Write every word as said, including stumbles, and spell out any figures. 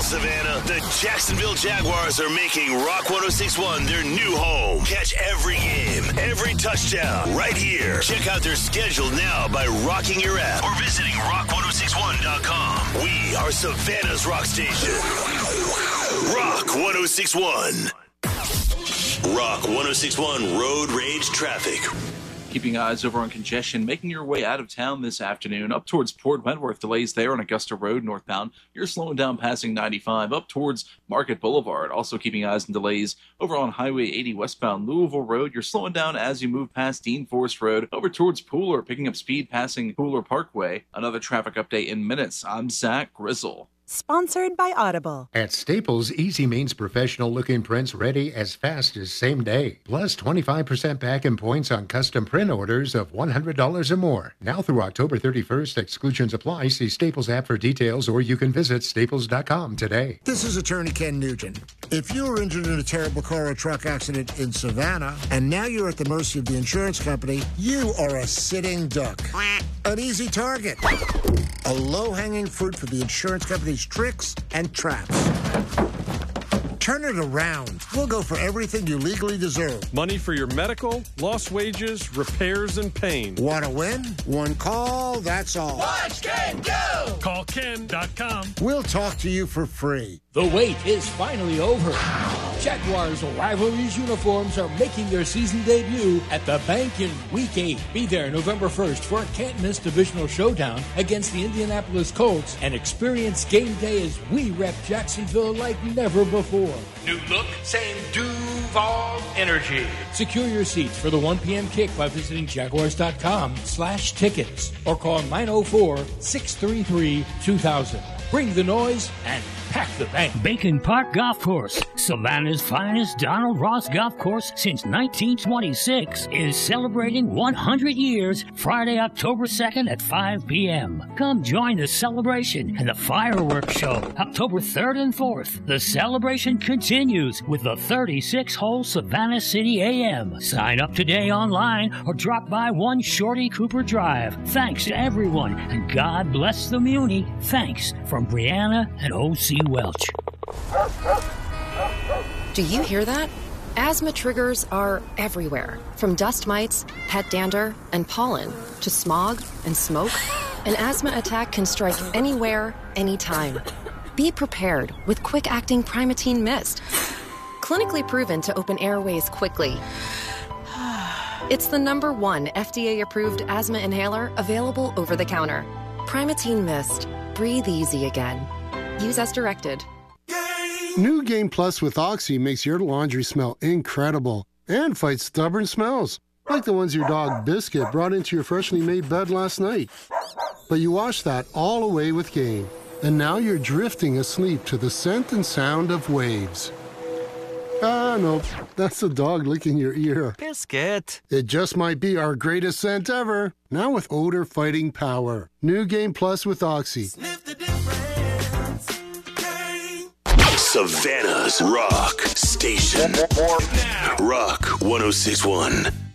Savannah. The Jacksonville Jaguars are making Rock one oh six point one their new home. Catch every game, every touchdown, right here. Check out their schedule now by rocking your app or visiting rock one oh six one dot com. We are Savannah's rock station. Rock one oh six point one. Rock one oh six point one Road Rage Traffic. Keeping eyes over on congestion, making your way out of town this afternoon. Up towards Port Wentworth, delays there on Augusta Road northbound. You're slowing down passing ninety-five. Up towards Market Boulevard. Also keeping eyes and delays over on Highway eighty westbound Louisville Road. You're slowing down as you move past Dean Forest Road. Over towards Pooler, picking up speed passing Pooler Parkway. Another traffic update in minutes. I'm Zach Grizzle. Sponsored by Audible. At Staples, Easy means professional-looking prints ready as fast as same day. Plus twenty-five percent back in points on custom print orders of one hundred dollars or more. Now through October thirty-first, exclusions apply. See Staples app for details, or you can visit staples dot com today. This is Attorney Ken Nugent. If you were injured in a terrible car or truck accident in Savannah, and now you're at the mercy of the insurance company, you are a sitting duck. An easy target. A low-hanging fruit for the insurance company's tricks and traps. Turn it around. We'll go for everything you legally deserve. Money for your medical, lost wages, repairs, and pain. Want to win? One call, that's all. Watch Ken go! Call ken dot com. We'll talk to you for free. The wait is finally over. Jaguars Rivalries uniforms are making their season debut at the Bank in Week eight. Be there November first for a can't-miss divisional showdown against the Indianapolis Colts and experience game day as we rep Jacksonville like never before. New look, same Duval energy. Secure your seats for the one p.m. kick by visiting jaguars dot com slash tickets or call nine oh four, six three three, two thousand. Bring the noise and pack the bank. Bacon Park Golf Course, Savannah's finest Donald Ross golf course since nineteen twenty-six, is celebrating one hundred years Friday, October second at five p.m. Come join the celebration and the fireworks show October third and fourth. The celebration continues with the thirty-six hole Savannah City A M. Sign up today online or drop by one Shorty Cooper Drive. Thanks to everyone, and God bless the Muni. Thanks from Brianna and O C Welch. Do you hear that? Asthma triggers are everywhere, from dust mites, pet dander, and pollen, to smog and smoke. An asthma attack can strike anywhere, anytime. Be prepared with quick-acting Primatene Mist. Clinically proven to open airways quickly. It's the number one F D A-approved asthma inhaler available over the counter. Primatene Mist. Breathe easy again. Use as directed. New Game Plus with Oxy makes your laundry smell incredible and fights stubborn smells, like the ones your dog Biscuit brought into your freshly made bed last night. But you wash that all away with Game, and now you're drifting asleep to the scent and sound of waves. Ah, no, that's the dog licking your ear. Biscuit. It just might be our greatest scent ever. Now with odor-fighting power. New Game Plus with Oxy. Sniff the difference. Game. Savannah's Rock Station. Rock one oh six point one.